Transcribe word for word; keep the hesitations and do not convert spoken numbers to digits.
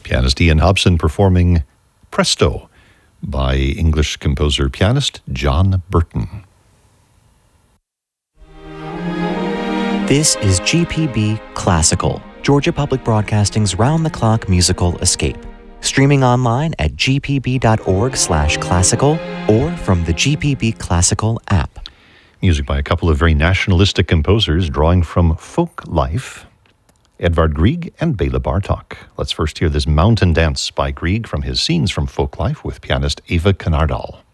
Pianist Ian Hobson performing Presto by English composer-pianist John Burton. This is G P B Classical, Georgia Public Broadcasting's round-the-clock musical escape. Streaming online at g p b dot org slash classical or from the G P B Classical app. Music by a couple of very nationalistic composers drawing from folk life, Edvard Grieg and Bela Bartok. Let's first hear this Mountain Dance by Grieg from his Scenes from Folk Life with pianist Eva Canardal.